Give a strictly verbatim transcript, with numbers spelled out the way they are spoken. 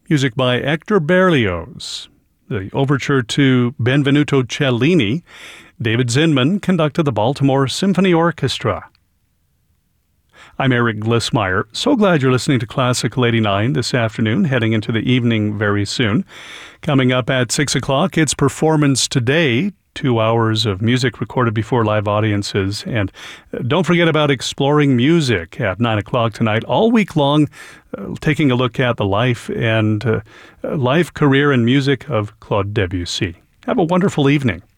music by Hector Berlioz. The overture to Benvenuto Cellini, David Zinman conducted the Baltimore Symphony Orchestra. I'm Eric Glissmeyer. So glad you're listening to Classical eighty-nine this afternoon, heading into the evening very soon. Coming up at six o'clock, it's Performance Today, two hours of music recorded before live audiences. And don't forget about Exploring Music at nine o'clock tonight, all week long, uh, taking a look at the life and uh, life, career, and music of Claude Debussy. Have a wonderful evening.